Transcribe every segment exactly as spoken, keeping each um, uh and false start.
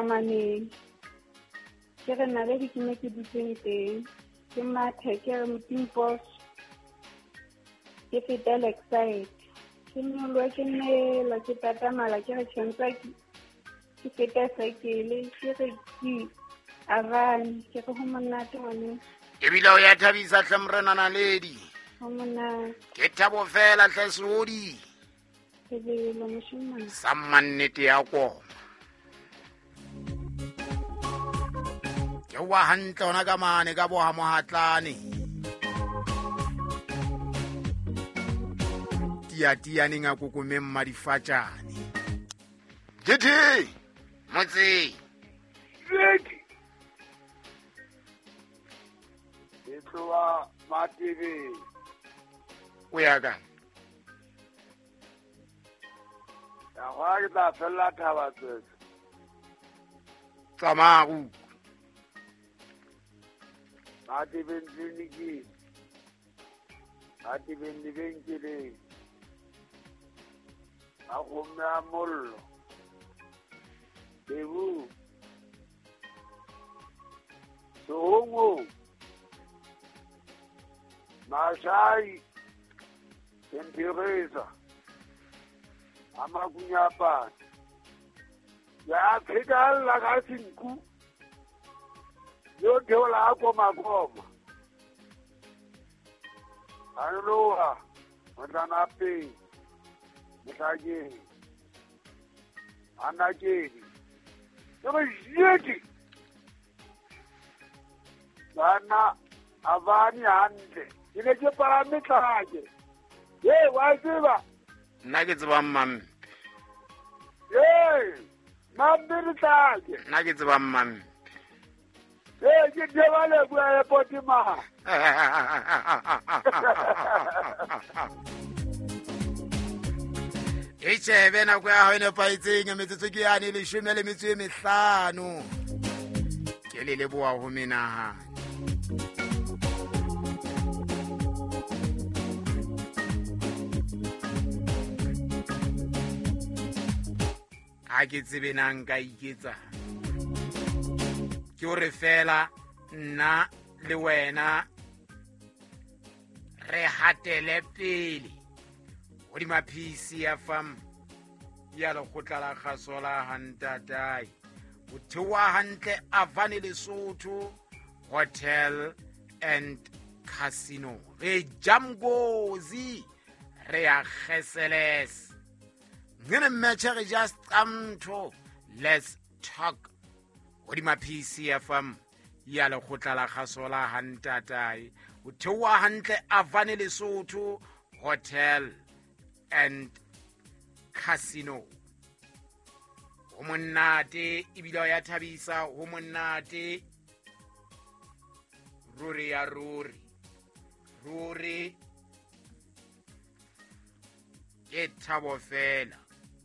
Tamaneng. Ke re Naledi ke ne ke dutseng teng. Ke mathe ke re Mtimpos. Ke feta Lakeside. Ke nyolwa ke ne la ke tatamala ke re tshwantsa ke feta cycle ke re ke Avani ke go monate ngwane. Ebile o ya thabisa hle Morena Naledi. Go monate. Ke thabo fela hle Sodi. Ke le lo moshimane. Sa mannete ya koma. Ke wa hantle ona ka mane ka boha mohatlane. Tia tia ninga kukume mmadifatjane. Jethi motse. Jethi. Etloa Matebe. O ya ka. Ya wa ke tla fella thaba tsetse. Tsamagu. Matebe tliniki. Matebe lebenkeleng. A gomme a mollo. Bebu. Sohongo. Mashai. Tempireza. Amakunyapa. Ya pheka la ka sinku. Yo theola ako makoma. Aloha. Motana pe. Motageni. Anageni. Yo jeti. Bana Avani hande. Ile ke parametraje. Ye wa tseba. Nna ke tseba mmampe. Ye mambe tlaje. Nna ke tseba mmampe. Ye ke debale bua airport maha. E chebe na kwa ha ene paitseng metsotso ke yane le shome le metso e mehlano. Ke le leboa ho menaha. Ha ke tsebe nang ka iketsa. Ke o re fela nna le wena re hatele pele hodima P C F M ya lekgotla la kgaso la Hantatai o thewa hantle Avani Lesotho Hotel and Casino re jamgozi re a kgeseles ngene mmetše re just amtho let's talk hodima P C F M ya lekgotla la kgaso la Hantatai o thewa hantle Avani Lesotho Hotel and Casino. Ho monate ebile ya thabisa ho monate ruri ya ruri ruri ke thabo fela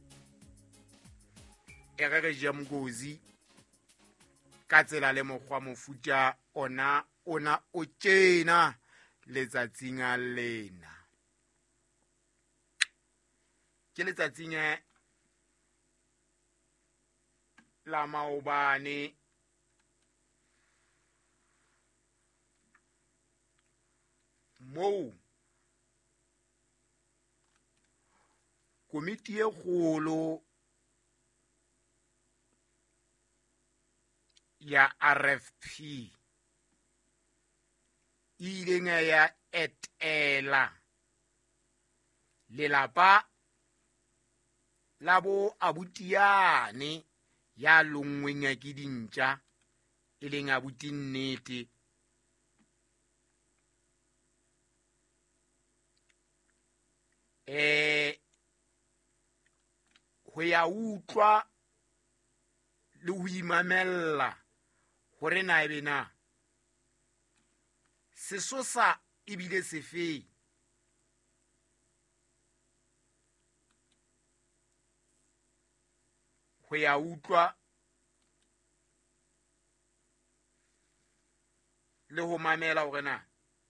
e re re jamgozi ka tsela le mokgwa mofuta ona ona o tjena letsatsing a lena ke letsatsing la maobane mo komiti e kgolo ya R F P ileng ya etela lelapa labo abutiane ya longweng ya ke dintja e leng abuti nnete eh ho ya utlwa le ho imamella hore na ebe na sesosa ebile sefe ho ya utlwa le ho mamela hore na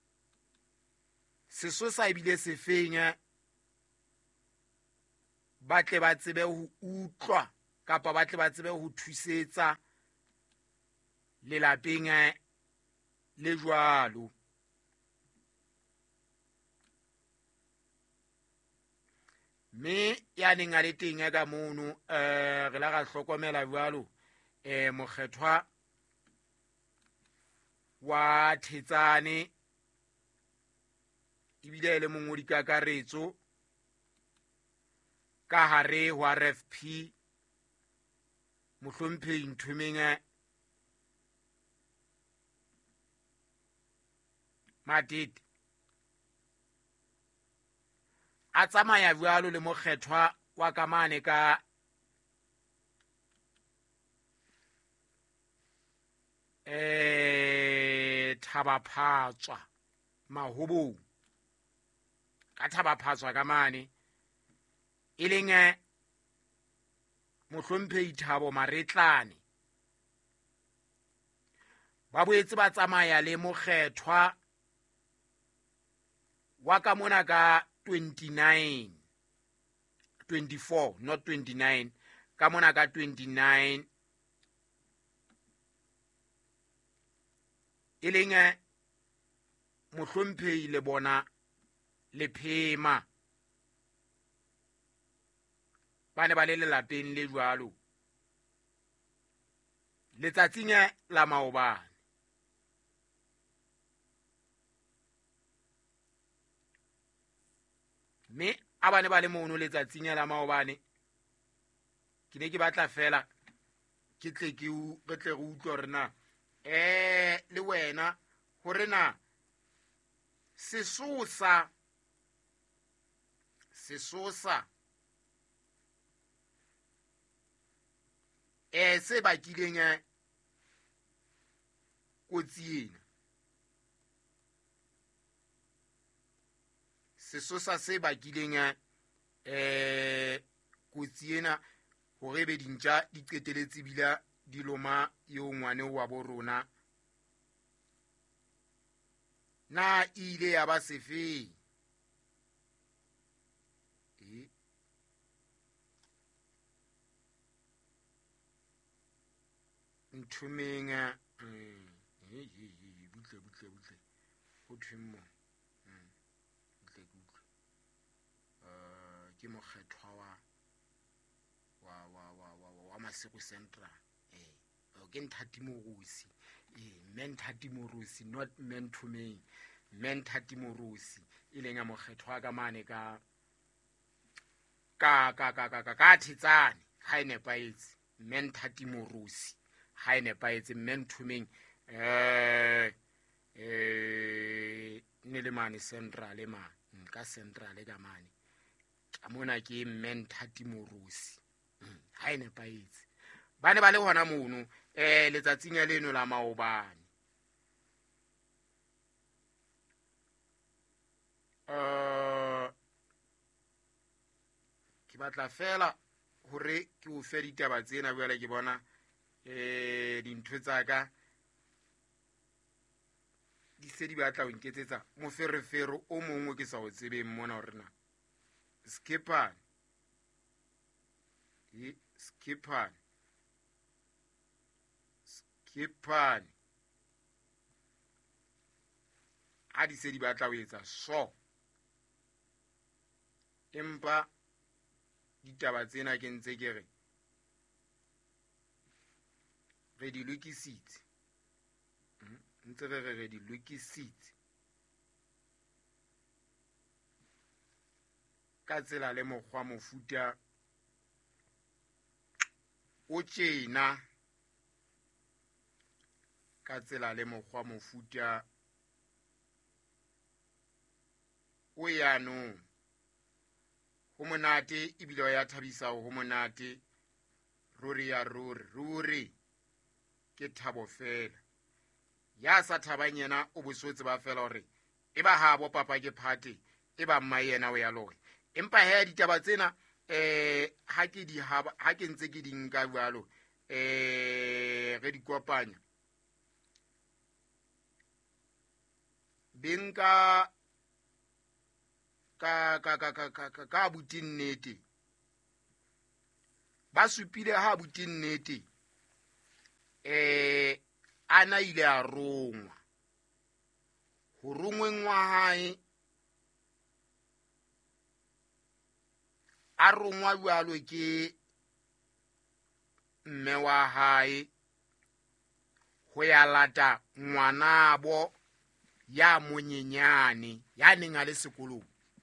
sesosa ebile sefenya ba tle ba tsebe ho utlwa kapa ba tle ba tsebe ho thusetsa lelapeng le jwalo. Me ya neng a le teng ka mono eh re la ga hlokomela jwalo eh mokgethwa wa Thetsane ibile le mongodi kakaretso ka hare wa R F P mohlomphehi Nthumeng Matete a tsamaya jwalo le mokgethwa wa kamane ka eh Thabaphatswa Mahobong ka Thabaphatswa kamane e leng mohlomphehi Thabo Maretlane. Ba boetse ba tsamaya le mokgethwa wa ka mona ka twenty-nine twenty-four not twenty-nine ka mona ka twenty-nine e leng mohlomphehi le bona Lephema ba ne ba le lelapeng le jwalo letsatsing la maobane. Me a ba ne ba le mono letsatsing la maobane ke ne ke batla fela ke tle ke u re tle go utlwa rena eh le wena hore na sesosa sesosa eh se bakileng kotsi ena sesosa se bakileng eh kotsi ena hore be dintja di qeteletse bila di loma yo ngwane wa borona na ile ya ba sefe e Nthumeng eh butle butle butle ho thwemo butle butle eh ke mokgethwa wa wa wa wa wa wa Masego Central eh ke Nthati Morosi eh Menthati Morosi not Menthumeng Menthati Morosi e leng a mokgethwa ka mane ka ka ka ka ka ka Thetsane ha ine paetse Menthati Morosi ha ine paetse Menthumeng eh eh ne le mane Central le ma ka Central ka mane ka mona ke Menthati Morosi ha ine paetse ba ne ba le hona mono eh letsatsing ya leno la maobane eh ke batla fela hore ke o fe ditaba tsena jwale ke bona eh dintho tsa ka di se di batla ho nketsetsa moferefero o mongwe ke sa o tsebeng mona hore na Skipper e Skipper Skipper a di se di batla ho etsa so empa ditaba tsena ke ntse ke re re di lokisitse ntse re re re di lokisitse ka tsela le mokgwa mofuta o tjena ka tsela le mokgwa mofuta o yanong ho monate ebile ya thabisa ho monate ruri ya ruri ruri ke Thabo fela ya sa thabang yena o bosotse ba fela hore e ba habo papa ke phate e ba mma yena o ya loe empa he ditaba tsena eh ha ke di haba ha ke ntse ke di nka jwalo eh re di kopanya benka ka ka ka ka ka ka buti nnete ba supile ha buti nnete eh ana ile a rongwa ho rongweng wa hae a rongwa jwalo ke mme wa hae ho ya lata ngwanabo ya monyenyane ya neng a le sekolong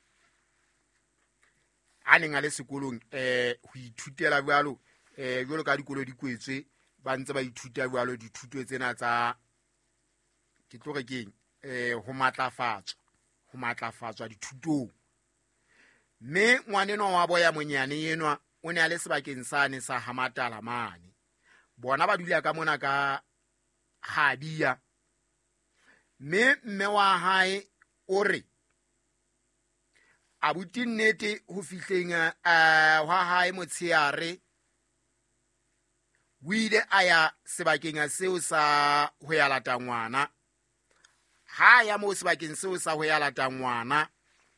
a neng a le sekolong eh ho ithutela jwalo eh jwalo ka dikolo di kwetswe ba ntse ba ithuta jwalo dithuto tsena tsa ke tlo re keng eh ho matlafatswa ho matlafatswa dithutong. Me ngwaneno wa boya monyane yenwa o ne a le sebakeng sane sa Hamatala mane bona ba dula ka mona ka Habia. Me mme wa hae o re abuti nnete ho fihleng a wa hae motsheare o ile a ya sebakeng seo sa ho ya lata ngwana. Ha ya mo sebakeng seo sa ho ya lata ngwana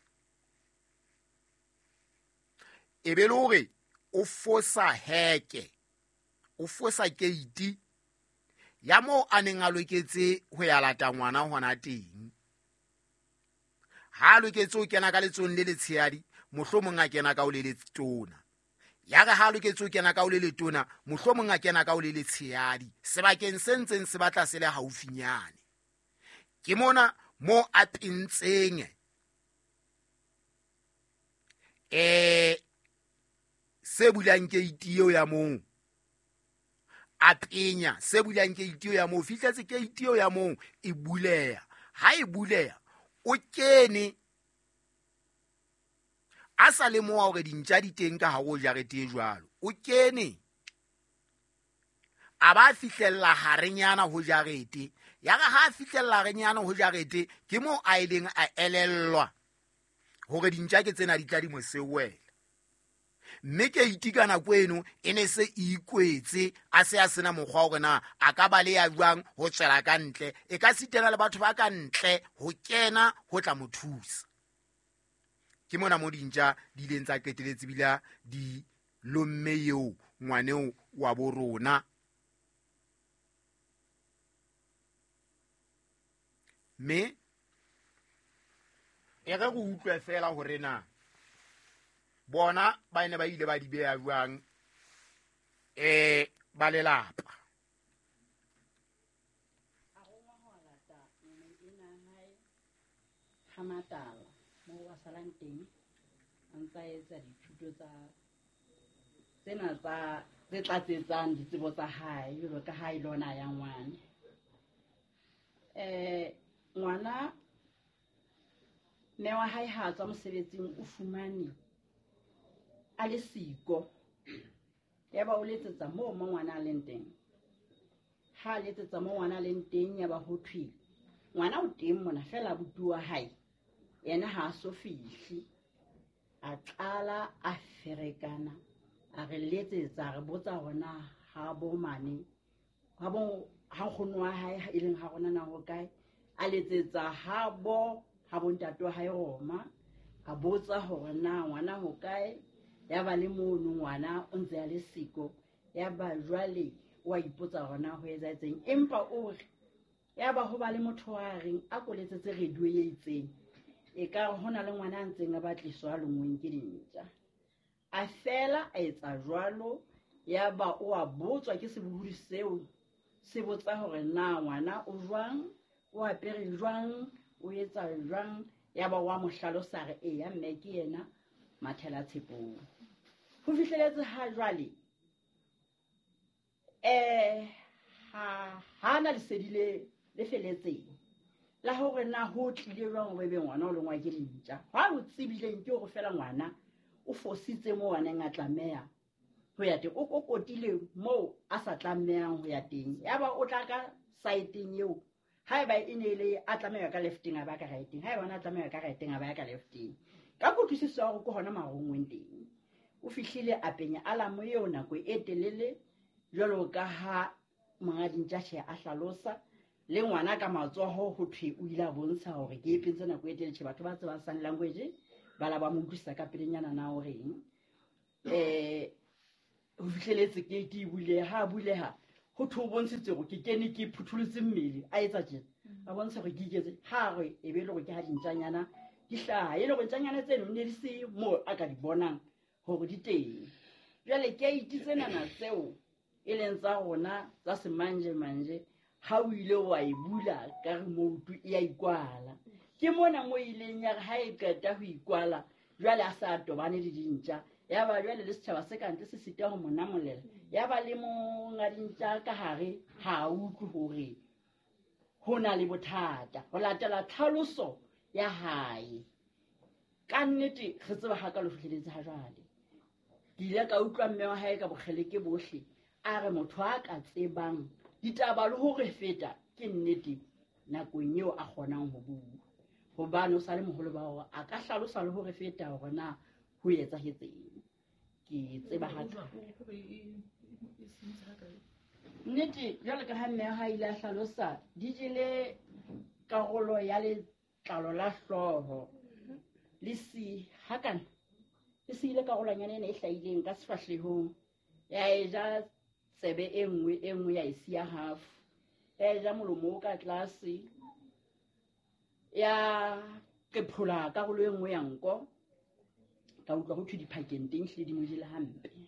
e be le hore o fosa heke o fosa keiti ya mo a neng a loketse ho ya lata ngwana hona teng. Ha loketse o kena ka letsong le letshehadi mohlomong a kena ka o le letona ya ga ha loketse o kena ka o le letona mohlomong a kena ka o le letshehadi sebakeng se ntseng se batla se le haufinyane. Ke mona mo a pintseng eh se bulang keiti eo ya moo a penya se bulang keiti eo ya moo fihletse keiti eo ya moo e buleha. Ha e buleha o kene a sa le moa hore dintja di teng ka ha o jarete jwalo o kene a ba fihlella harenyana ho jarete ya ga ha fihlella harenyana ho jarete ke mo a ileng a elellwa hore dintja ke tsena di tla di mo sewela. Mme ke itikana kweno e ne se ikwetse a se a sena mokgwa hore na a ka ba le ya jwang ho tswela ka ntle e ka sitela le batho ba ka ntle ho kena ho tla mo thusa. Ke mona mo dintja di ileng tsa qeteletse bila di lomme eo ngwaneo wa bo rona. Me e re go utlwe fela hore na bona ba ne ba ile ba di beya jwang eh ba lelapa. A go wa ho lata mme ina hae Hamatala mo wa salang teng ntsa etsa dithuto tsa tsena tsa tse tlatsetsang ditsebo tsa hae jalo ka hae lona ya ngwana. Eh ngwana mme wa hae ha tswa mosebetsing o fumane a le siko ya ba o letsetsa mo mo ngwana a leng teng. Ha letsetsa mo ngwana a leng teng ya ba ho thwe ngwana o teng mona fela butua hae yena ha so fihle a qala a ferekana a re letsetsa re botsa hona ha bo mane ha bo ha khono wa hae e leng ha rona na ho kae a letsetsa ha bo ha bo ntate wa hae Roma a botsa hore na ngwana ho kae ya ba le mono ngwana o ntse a le siko ya ba jwale wa ipotsa hona ho etsa etseng empa o re ya ba ho ba le motho wa reng a koletsetse radio ye itseng e ka hona le ngwana a ntseng a batliswa lengweng ke dintja a fela a etsa jwalo ya ba o a botswa ke sebohudi seo se botsa hore na ngwana o jwang o apere jwang o etsa jwang ya ba wa mo hlalosa re e ya mme ke yena Mathela Tshepong. Ho fihleletse ha jwale eh ha hana le sedile le feletseng la hore na ho tlile jwang o be ngwana o lengwa ke dintja ha o tsibileng ke go fela ngwana o fositse mo wana nga tlameya ho ya te o kokotile mo a sa tlamehang ho ya teng ya ba o tla ka saeteng eo ha eba e ne le a tlameya ka lefting a ba ka righting ha eba na tlameya ka righting a ba ka lefting ka botlisiso ya go go hona marongweng teng o fihlile a penya ala mo eo nako e telele jwalo ka ha monga dintja a hlalosa le ngwana ka matsoho ho thwe o ile a bontsha hore ke epentse nako e telele batho ba tseba sign language ba la ba mo utlwisa ka pelenyana na o reng eh ho fihleletse ke ke bule ha buleha ho thu bontshitse go ke kene ke phuthulutse mmele a etsa tjena a bontsha go ke iketse ha re e be le go ke ha dintjanyana di hlaha e le go ntjanyana tseno ne di se mo a ka di bonang hore di teng jwale ke a ititsena na tseo e leng tsa rona tsa semanje manje ha o ile wa e bula ka remote e ya ikwala ke mona mo ileng ya ha e qeta ho ikwala jwale a sa tobane le dintja ya ba jwale le setjhaba se kantle se sita ho monamolela ya ba le mo ngadintja ka hare ha utlwe hore ho na le bothata ho latela tlhaloso ya hae ka nnete re tseba ha ka lo fihleletse ha jwale ke ile ka utlwa mme wa hae ka bokgeleke bohle a re motho a ka tsebang ditaba le hore feta ke nnete nakong eo a kgonang ho bua hobane o sa le moholo ba hore a ka hlalosa le hore feta hore na ho etsahetseng ke tseba ha nnete jwale ka ha mme ha ile a hlalosa di jele karolo ya letlalo la hloho le si hakana le si ile karolanyana ena e hlahileng ka sefahlehong ya e ja tsebe e nngwe e nngwe ya isia half ya e ja molomo ka tlase ya qephola karolo e nngwe ya nko ka utlwa ho thwe diphakeng teng hle di mo jele hampe